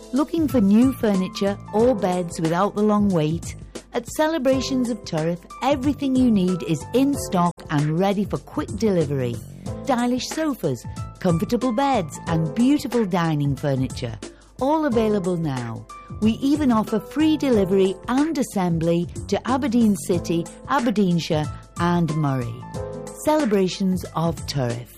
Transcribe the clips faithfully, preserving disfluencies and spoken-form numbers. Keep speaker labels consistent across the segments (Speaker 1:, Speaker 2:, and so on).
Speaker 1: Looking for new furniture or beds without the long wait? At Celebrations of Turriff, everything you need is in stock and ready for quick delivery. Stylish sofas, comfortable beds and beautiful dining furniture, all available now. We even offer free delivery and assembly to Aberdeen City, Aberdeenshire and Murray. Celebrations of Turriff.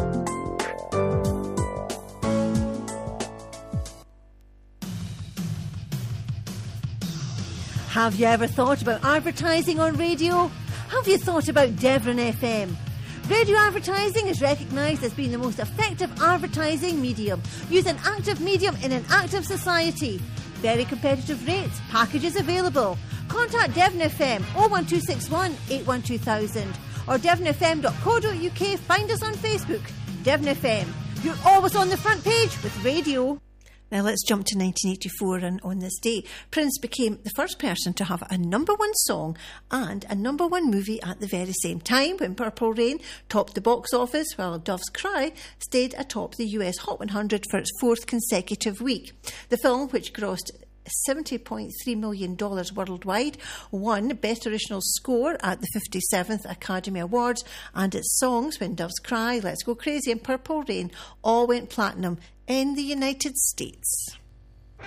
Speaker 2: Have you ever thought about advertising on radio? Have you thought about Devon F M? Radio advertising is recognised as being the most effective advertising medium. Use an active medium in an active society. Very competitive rates, packages available. Contact Devon F M oh one two six one, eight one two thousand or devon f m dot co dot u k. Find us on Facebook. Devon F M. You're always on the front page with radio. Now let's jump to nineteen eighty-four, and on this day, Prince became the first person to have a number one song and a number one movie at the very same time, when Purple Rain topped the box office while Dove's Cry stayed atop the U S Hot one hundred for its fourth consecutive week. The film, which grossed seventy point three million dollars worldwide, won Best Original Score at the fifty-seventh Academy Awards, and its songs, When Doves Cry, Let's Go Crazy and Purple Rain, all went platinum in the United States.